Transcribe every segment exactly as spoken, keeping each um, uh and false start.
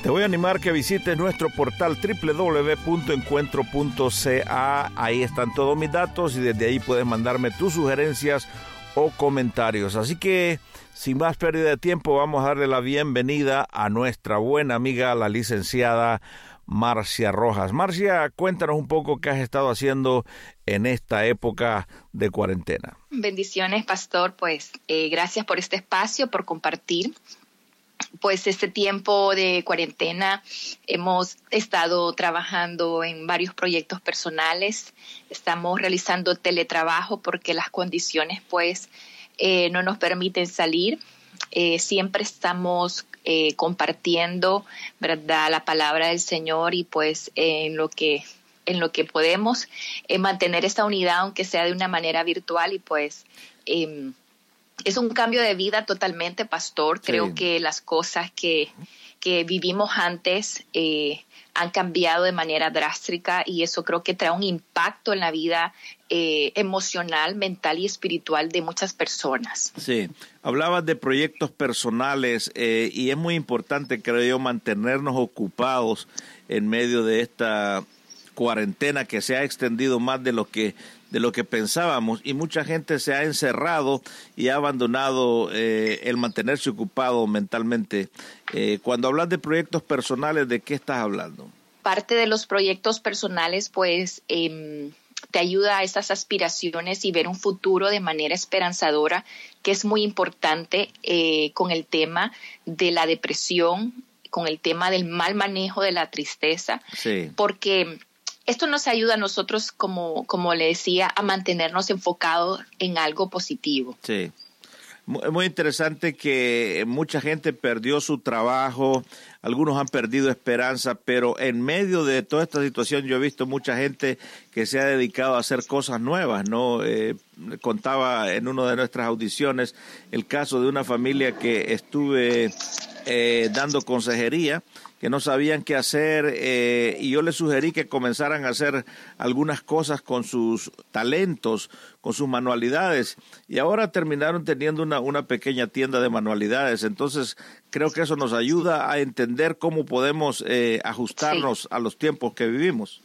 Te voy a animar que visites nuestro portal doble u doble u doble u punto encuentro punto c a. Ahí están todos mis datos y desde ahí puedes mandarme tus sugerencias o comentarios. Así que, sin más pérdida de tiempo, vamos a darle la bienvenida a nuestra buena amiga, la licenciada Marcia Rojas. Marcia, cuéntanos un poco qué has estado haciendo en esta época de cuarentena. Bendiciones, pastor. Pues eh, gracias por este espacio, por compartir. Pues este tiempo de cuarentena hemos estado trabajando en varios proyectos personales. Estamos realizando teletrabajo porque las condiciones pues eh, no nos permiten salir. Eh, siempre estamos eh, compartiendo, ¿verdad?, la palabra del Señor y pues eh, en lo que en lo que podemos eh, mantener esta unidad, aunque sea de una manera virtual, y pues eh, es un cambio de vida totalmente, pastor. Creo sí. que las cosas que, que vivimos antes eh, han cambiado de manera drástica y eso creo que trae un impacto en la vida eh, emocional, mental y espiritual de muchas personas. Sí, hablabas de proyectos personales eh, y es muy importante, creo yo, mantenernos ocupados en medio de esta cuarentena que se ha extendido más de lo que de lo que pensábamos y mucha gente se ha encerrado y ha abandonado eh, el mantenerse ocupado mentalmente. Eh, cuando hablas de proyectos personales, ¿de qué estás hablando? Parte de los proyectos personales, pues, eh, te ayuda a esas aspiraciones y ver un futuro de manera esperanzadora, que es muy importante eh, con el tema de la depresión, con el tema del mal manejo de la tristeza, sí. porque esto nos ayuda a nosotros, como, como le decía, a mantenernos enfocados en algo positivo. Sí. Es muy interesante que mucha gente perdió su trabajo, algunos han perdido esperanza, pero en medio de toda esta situación yo he visto mucha gente que se ha dedicado a hacer cosas nuevas, ¿no? Eh, contaba en una de nuestras audiciones el caso de una familia que estuve eh, dando consejería, que no sabían qué hacer eh, y yo les sugerí que comenzaran a hacer algunas cosas con sus talentos, con sus manualidades y ahora terminaron teniendo una, una pequeña tienda de manualidades. Entonces creo que eso nos ayuda a entender cómo podemos eh, ajustarnos sí. a los tiempos que vivimos.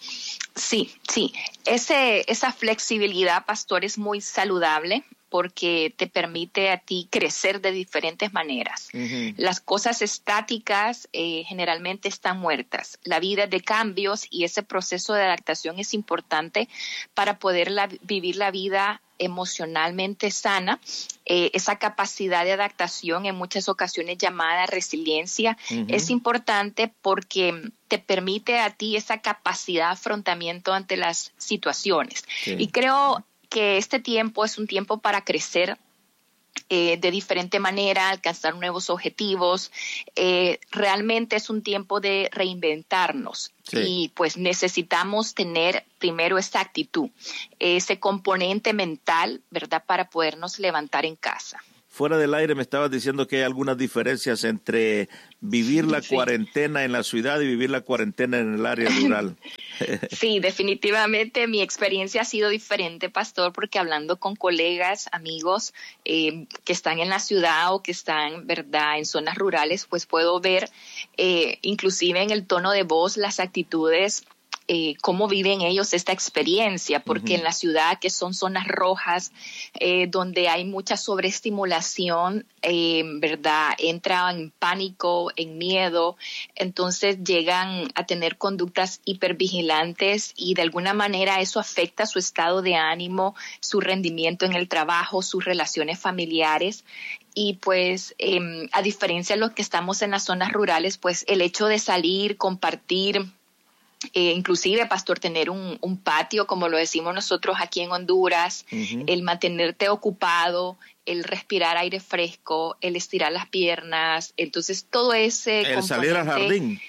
Sí, sí. Ese, esa flexibilidad, pastor, es muy saludable porque te permite a ti crecer de diferentes maneras. Uh-huh. Las cosas estáticas eh, generalmente están muertas. La vida es de cambios y ese proceso de adaptación es importante para poder la, vivir la vida emocionalmente sana. Eh, esa capacidad de adaptación, en muchas ocasiones llamada resiliencia, uh-huh. es importante porque te permite a ti esa capacidad de afrontamiento ante las situaciones. Sí. Y creo que este tiempo es un tiempo para crecer eh, de diferente manera, alcanzar nuevos objetivos. Eh, realmente es un tiempo de reinventarnos. Sí. Y pues necesitamos tener primero esa actitud, ese componente mental, ¿verdad?, para podernos levantar en casa. Fuera del aire me estabas diciendo que hay algunas diferencias entre vivir la sí. cuarentena en la ciudad y vivir la cuarentena en el área rural. Sí, definitivamente mi experiencia ha sido diferente, pastor, porque hablando con colegas, amigos eh, que están en la ciudad o que están, ¿verdad?, en zonas rurales, pues puedo ver eh, inclusive en el tono de voz las actitudes, Eh, cómo viven ellos esta experiencia, porque uh-huh. en la ciudad, que son zonas rojas, eh, donde hay mucha sobreestimulación, eh, ¿verdad?, entran en pánico, en miedo, entonces llegan a tener conductas hipervigilantes y de alguna manera eso afecta su estado de ánimo, su rendimiento en el trabajo, sus relaciones familiares. Y pues eh, a diferencia de los que estamos en las zonas rurales, pues el hecho de salir, compartir, Eh, inclusive, pastor, tener un, un patio, como lo decimos nosotros aquí en Honduras, uh-huh. el mantenerte ocupado, el respirar aire fresco, el estirar las piernas, entonces todo ese el componente, salir al jardín.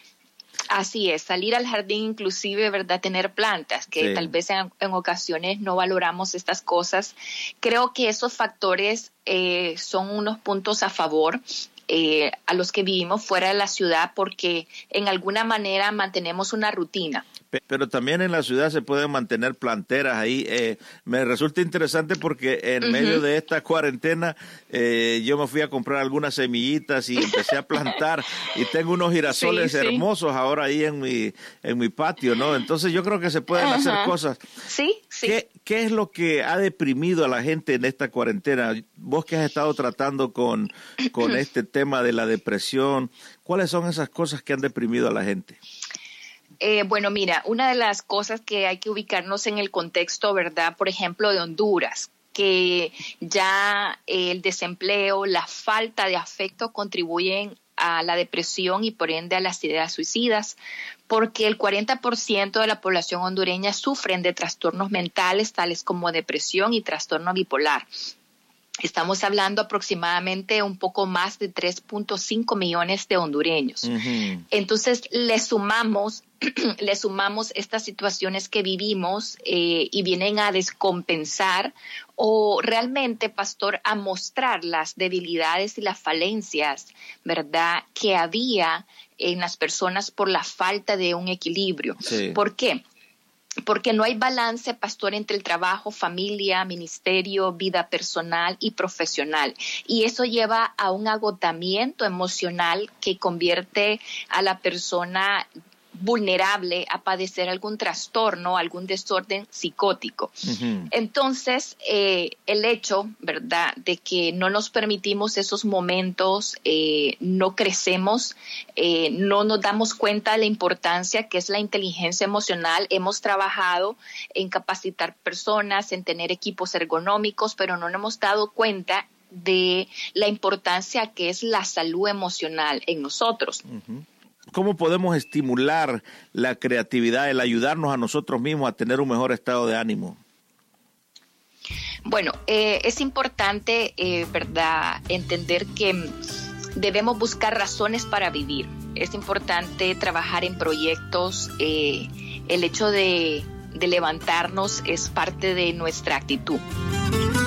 Así es, salir al jardín, inclusive, ¿verdad?, tener plantas, que sí. tal vez en, en ocasiones no valoramos estas cosas. Creo que esos factores eh, son unos puntos a favor Eh, a los que vivimos fuera de la ciudad porque en alguna manera mantenemos una rutina. Pero también en la ciudad se pueden mantener planteras ahí. Eh, me resulta interesante porque en uh-huh. medio de esta cuarentena eh, yo me fui a comprar algunas semillitas y empecé a plantar y tengo unos girasoles sí, hermosos sí. ahora ahí en mi en mi patio, ¿no? Entonces yo creo que se pueden uh-huh. hacer cosas. Sí, sí. ¿Qué, ¿Qué es lo que ha deprimido a la gente en esta cuarentena? Vos que has estado tratando con, con este tema de la depresión, ¿cuáles son esas cosas que han deprimido a la gente? Eh, bueno, mira, una de las cosas que hay que ubicarnos en el contexto, ¿verdad? Por ejemplo, de Honduras, que ya el desempleo, la falta de afecto contribuyen a la depresión y por ende a las ideas suicidas, porque el cuarenta por ciento de la población hondureña sufren de trastornos mentales tales como depresión y trastorno bipolar. Estamos hablando aproximadamente un poco más de tres punto cinco millones de hondureños. Uh-huh. Entonces, le sumamos, le sumamos estas situaciones que vivimos eh, y vienen a descompensar o realmente, pastor, a mostrar las debilidades y las falencias, ¿verdad?, que había en las personas por la falta de un equilibrio. Sí. ¿Por qué? Porque no hay balance, pastor, entre el trabajo, familia, ministerio, vida personal y profesional. Y eso lleva a un agotamiento emocional que convierte a la persona vulnerable a padecer algún trastorno, algún desorden psicótico. Uh-huh. Entonces, eh, el hecho, ¿verdad?, de que no nos permitimos esos momentos, eh, no crecemos, eh, no nos damos cuenta de la importancia que es la inteligencia emocional. Hemos trabajado en capacitar personas, en tener equipos ergonómicos, pero no nos hemos dado cuenta de la importancia que es la salud emocional en nosotros. Uh-huh. ¿Cómo podemos estimular la creatividad, el ayudarnos a nosotros mismos a tener un mejor estado de ánimo? Bueno, eh, es importante, eh, ¿verdad?, entender que debemos buscar razones para vivir. Es importante trabajar en proyectos. Eh, el hecho de, de levantarnos es parte de nuestra actitud.